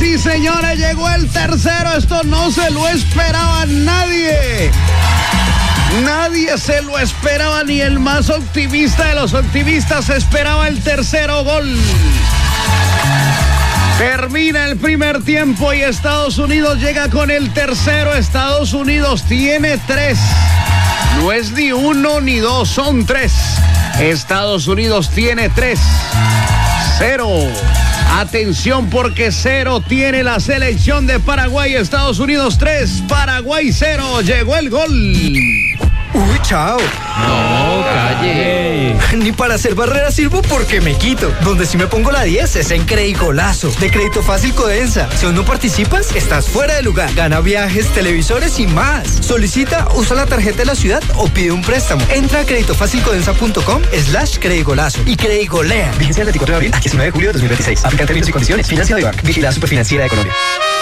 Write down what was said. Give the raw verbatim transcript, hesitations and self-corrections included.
y señores, llegó el tercero. Esto no se lo esperaba nadie. Nadie se lo esperaba, ni el más optimista de los optimistas esperaba el tercero gol. Termina el primer tiempo y Estados Unidos llega con el tercero. Estados Unidos tiene tres. No es ni uno ni dos, son tres. Estados Unidos tiene tres. Cero. Atención porque cero tiene la selección de Paraguay. Estados Unidos tres, Paraguay cero. Llegó el gol. Uy, chao. No, calle. Ni para hacer barreras sirvo porque me quito. Donde sí me pongo la diez es en Credigolazo. De Crédito Fácil Codensa. Si aún no participas, estás fuera de lugar. Gana viajes, televisores y más. Solicita, usa la tarjeta de la ciudad o pide un préstamo. Entra a creditofacilcodensa.com slash Credigolazo y Credigolea. Vigencia del veinticuatro de abril a diecinueve de julio de dos mil veintiséis. Aplican términos y condiciones. Financiado de Bank. Vigilada Superfinanciera de Colombia.